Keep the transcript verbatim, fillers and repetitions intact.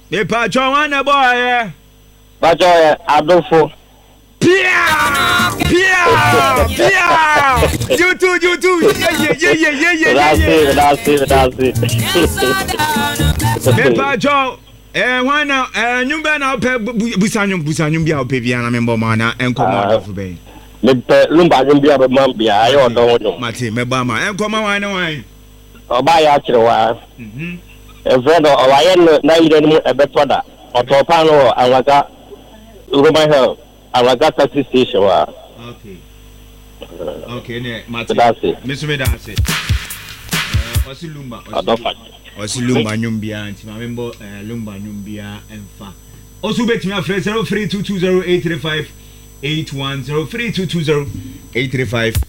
Me pa Joanna boy. Ba joy adofo. Pia! Pia! Pia! You too, you too. Yeah, yeah, yeah, yeah, yeah, yeah. That's it, that's it, that's it. Me pa Jo. Eh, wana eh nyumba na ope busanyum busanyum bia ope bia na membo mana enkomo adofo be. Me pe lumba nyumba be man bia ayo odon wonyo. Mate me ba ma enkomo wan na wan. Oba ya kire wa. Mhm. E friend o wa ye na ire mu e beto da. Otopa no anwaga Roman Hill. Anwaga taxi station wa. Okay. Okay, ne mate. That's it. Me so me that's it. Eh, osilumba. Adofa. Osilumba nyumbia nti ma membo eh lumba nyumbia emfa. Osu betimi afre zero three two two zero eight three five eight one zero three two two zero eight three five